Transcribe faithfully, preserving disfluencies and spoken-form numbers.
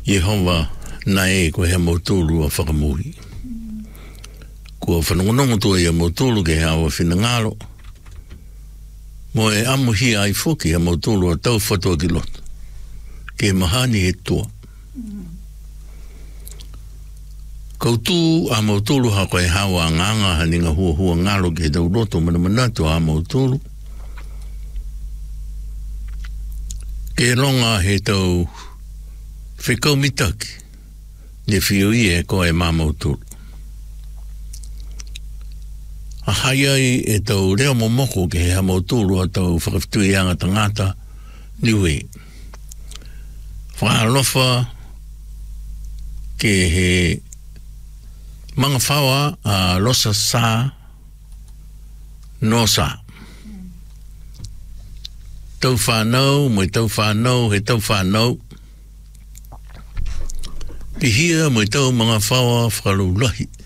Yehova na e ko he mautulu a whakamuhi. Kua whanongonongo tua i a mautulu ke hawa whinangalo. Mo e amuhi ai whoki a mautulu a tau whatua ki loto. Ke mahani he tua. Koutu a mautulu hako e hawa nganga haninga hua hua ngalo ke tau loto mana manatu a mautulu. Ke longa he tau whikau mitaki. Ne whio i e ko e māmautulu. A hai ai e tau reo momoko ke he mautulu a tau whakawhitui anga tangata niwe. Whaalofa ke he manga whawa a losa sa no sa. Tau whanau, moi tau whanau, he tau whanau. Pihia moi tau mga whawa whakalulahi.